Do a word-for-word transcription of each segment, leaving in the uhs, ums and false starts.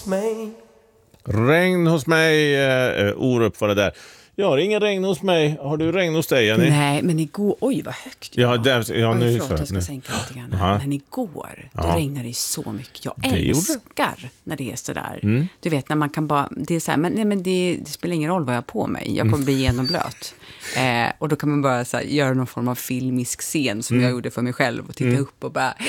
mig. Regn hos mig, eh, Orup var det där. Jag har ingen regn hos mig. Har du regn hos dig, Jenny? Nej, men igår... Oj, vad högt. Ja, där, ja, oj, nu förlåt, jag ska nu. sänka lite grann. Aha. Men igår, då Ja. regnade det så mycket. Jag Det älskar när det är sådär. Mm. Du vet, när man kan bara... Det är så här, men, nej, men det, det spelar ingen roll vad jag har på mig. Jag kommer bli genomblöt. Eh, och då kan man bara så här, göra någon form av filmisk scen som Mm. jag gjorde för mig själv. Och titta Mm. upp och bara...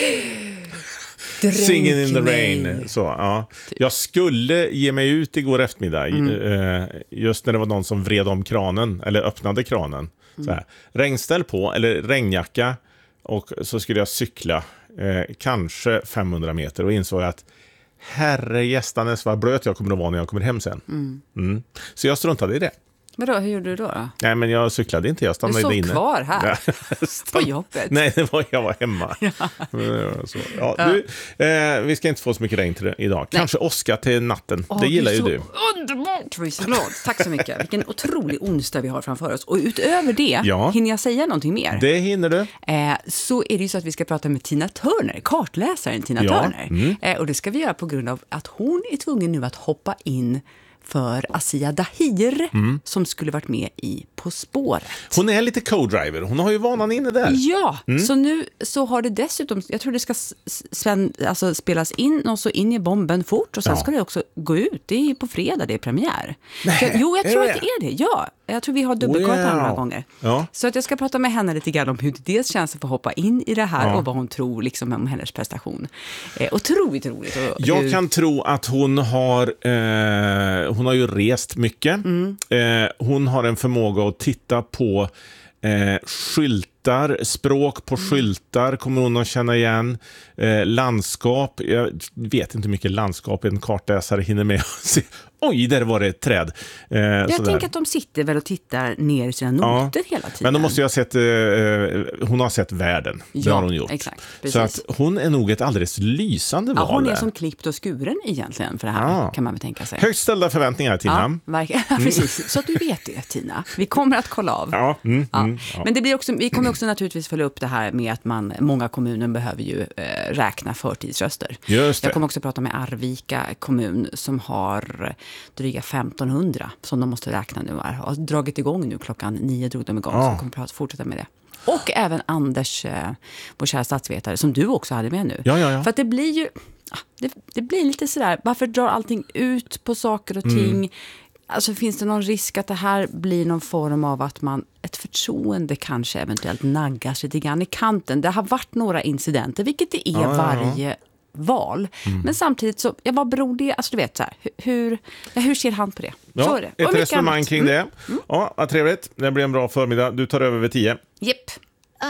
Singing in the mig. rain. Så, ja. Jag skulle ge mig ut igår eftermiddag Mm. eh, just när det var någon som vred om kranen eller öppnade kranen. Mm. Så här. Regnställ på eller regnjacka och så skulle jag cykla eh, kanske femhundra meter och insåg att herre gästanes vad blöt jag kommer att vara när jag kommer hem sen. Mm. Mm. Så jag struntade i det. Men då, hur gjorde du då? då? Nej, men jag cyklade inte, jag stannade Du såg inne. kvar här, Ja. på jobbet. Nej, det var, jag var hemma. Ja. Så, ja, Ja. Du, eh, vi ska inte få så mycket regn till det idag. Kanske åska till natten, Åh, det gillar ju så du. Underbart, jag är så glad. Tack så mycket. Vilken otrolig onsdag vi har framför oss. Och utöver det, Ja. hinner jag säga någonting mer? Det hinner du. Eh, så är det ju så att vi ska prata med Tina Turner, kartläsaren Tina Ja. Turner. Mm. Eh, och det ska vi göra på grund av att hon är tvungen nu att hoppa in för Asia Dahir Mm. som skulle varit med i På spåret. Hon är lite co-driver, hon har ju vanan inne där. Ja, Mm. så nu så har det dessutom, jag tror det ska s- sven, alltså spelas in och så in i bomben fort och sen Ja. ska det också gå ut. Det är på fredag, det är premiär. Nej, Så, jo, jag är tror det? att det är det. Ja, jag tror vi har dubbelkollat Wow. några gånger. Ja. Så att jag ska prata med henne lite grann om hur det dels känns att få hoppa in i det här Ja. och vad hon tror liksom om hennes prestation. Eh, otroligt roligt. Och Jag hur... kan tro att hon har eh, hon har ju rest mycket. Mm. Eh, hon har en förmåga att titta på eh, skyltar, språk på skyltar kommer hon att känna igen. Eh, landskap, jag vet inte hur mycket landskap en kartläsare hinner med att se. Oj, där var det ett träd. Eh, Jag sådär. tänker att de sitter väl och tittar ner i sina noter hela tiden. Men då måste jag ha sett, eh, hon har sett världen. Det Ja, har hon gjort. exakt, Så precis. att hon är nog ett alldeles lysande Ja, val hon är där. som klippt och skuren egentligen för det här, Ja. kan man väl tänka sig. Högt ställda förväntningar, Tina. Ja, verkligen. Precis. Så att du vet det, Tina. Vi kommer att kolla av. Ja, mm, Ja. mm, ja. Men det blir också, vi kommer också naturligtvis följa upp det här med att man, många kommuner behöver ju eh, räkna förtidsröster. Just det. Jag kommer också prata med Arvika kommun som har dryga femtonhundra som de måste räkna nu. Här. Har dragit igång nu, klockan nio drog de igång, Ja. så jag kommer prata, fortsätta med det. Och även Anders, eh, vår kära statsvetare, som du också hade med nu. Ja, ja, ja. För att det blir ju, ah, det, det blir lite sådär, varför drar allting ut på saker och ting? Mm. Alltså finns det någon risk att det här blir någon form av att man, ett förtroende kanske eventuellt naggas lite grann i kanten. Det har varit några incidenter, vilket det är Ja, ja, ja. varje val. Men samtidigt så, ja, vad beror det, alltså du vet så här, hur, hur, ja, hur ser han på det? Ja, Så är det. Och ett mycket resonemang annat. kring det. Ja, vad trevligt. Det blir en bra förmiddag. Du tar över vid tio. Japp.